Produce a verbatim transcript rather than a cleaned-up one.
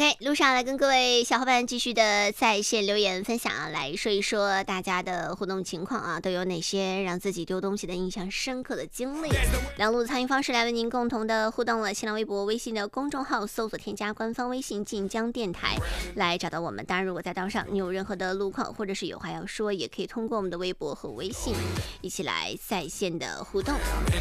OK， 路上来跟各位小伙伴继续的在线留言分享啊，来说一说大家的互动情况啊，都有哪些让自己丢东西的印象深刻的经历？两路参与方式来为您共同的互动了，新浪微博、微信的公众号搜索添加官方微信晋江电台来找到我们。当然，如果在道上你有任何的路况或者是有话要说，也可以通过我们的微博和微信一起来在线的互动。